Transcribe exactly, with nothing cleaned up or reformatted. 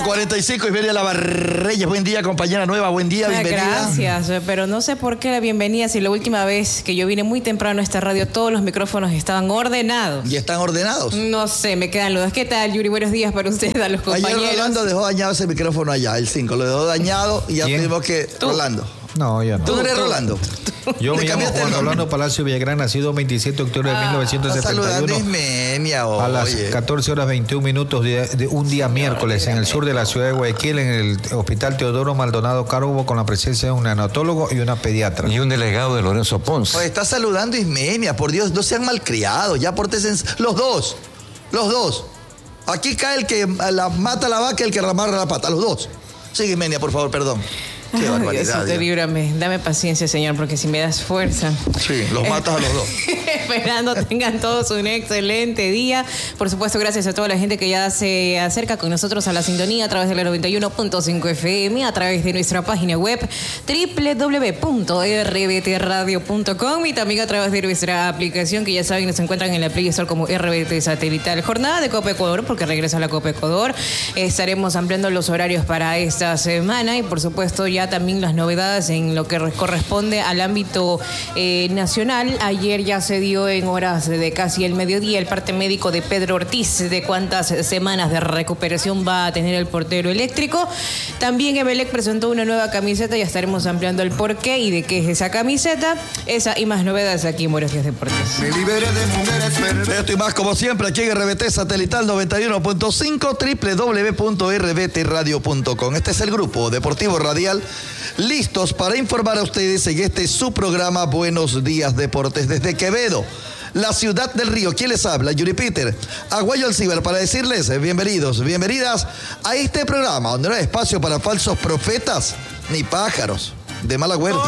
cuarenta y cinco, Isberia Lavarreyes. Buen día, compañera nueva. Buen día, bienvenida. Gracias, pero no sé por qué la bienvenida si la última vez que yo vine muy temprano a esta radio todos los micrófonos estaban ordenados. ¿Y están ordenados? No sé, me quedan dudas. ¿Qué tal, Yuri? Buenos días para ustedes, a los compañeros. Ayer Rolando dejó dañado ese micrófono allá, el cinco. Lo dejó dañado y ya ¿Quién? tuvimos que... ¿Tú? Rolando. No, yo no. ¿Tú no eres Rolando? Yo ¿Le me llamo cambiaste Juan el nombre? Rolando Palacio Villagrán, nacido veintisiete de octubre de Ah, mil novecientos Está setenta y saludando uno. Ismenia, oye. A las catorce horas veintiún minutos de, de un día miércoles en el sur de la ciudad de Guayaquil, en el Hospital Teodoro Maldonado Cárbobo, con la presencia de un neonatólogo y una pediatra. Y un delegado de Lorenzo Pons. Oye, está saludando Ismenia, por Dios, no sean malcriados, ya pórtense en... Los dos, los dos. Aquí cae el que la, mata la vaca y el que amarra la pata, los dos. Sigue, Ismenia, por favor, perdón. Qué Ay, barbaridad. Diosito, Dios. líbrame. Dame paciencia, Señor, porque si me das fuerza. Sí, los matas a los dos. Esperando tengan todos un excelente día. Por supuesto, gracias a toda la gente que ya se acerca con nosotros a la sintonía a través de la noventa y uno punto cinco F M, a través de nuestra página web doble u doble u doble u punto r b t radio punto com y también a través de nuestra aplicación que ya saben nos encuentran en la Play Store como R B T Satelital. Jornada de Copa Ecuador, porque regresa la Copa Ecuador. Estaremos ampliando los horarios para esta semana y por supuesto ya también las novedades en lo que corresponde al ámbito eh, nacional. Ayer ya se dio en horas de casi el mediodía el parte médico de Pedro Ortiz de cuántas semanas de recuperación va a tener el portero eléctrico. También Emelec presentó una nueva camiseta, ya estaremos ampliando el porqué y de qué es esa camiseta. Esa y más novedades aquí en Buenos Días Deportes. Me liberé de mujeres Esto y más como siempre aquí en R B T Satelital noventa y uno punto cinco, doble u doble u doble u punto r b t radio punto com. Este es el grupo Deportivo Radial, listos para informar a ustedes en este su programa Buenos Días Deportes desde Quevedo, la ciudad del río. ¿Quién les habla? Yuri Peter, Aguayo Alcibar, para decirles eh, bienvenidos, bienvenidas a este programa donde no hay espacio para falsos profetas ni pájaros de mal agüero.